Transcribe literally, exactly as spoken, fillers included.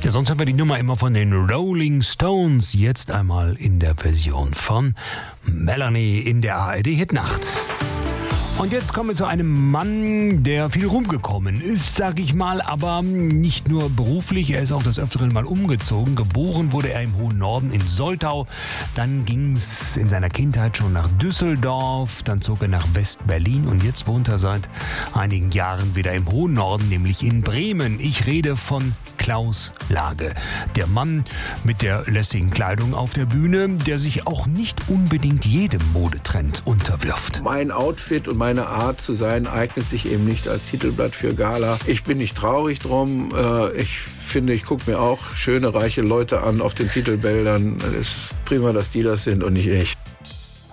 Ja, sonst haben wir die Nummer immer von den Rolling Stones. Jetzt einmal in der Version von Melanie in der A R D-Hitnacht. Und jetzt kommen wir zu einem Mann, der viel rumgekommen ist, sag ich mal, aber nicht nur beruflich, er ist auch des Öfteren mal umgezogen. Geboren wurde er im hohen Norden in Soltau, dann ging es in seiner Kindheit schon nach Düsseldorf, dann zog er nach West-Berlin und jetzt wohnt er seit einigen Jahren wieder im hohen Norden, nämlich in Bremen. Ich rede von Klaus Lage, der Mann mit der lässigen Kleidung auf der Bühne, der sich auch nicht unbedingt jedem Modetrend unterwirft. Mein Outfit und meine Art zu sein eignet sich eben nicht als Titelblatt für Gala. Ich bin nicht traurig drum. Ich finde, ich gucke mir auch schöne, reiche Leute an auf den Titelbildern. Es ist prima, dass die das sind und nicht ich.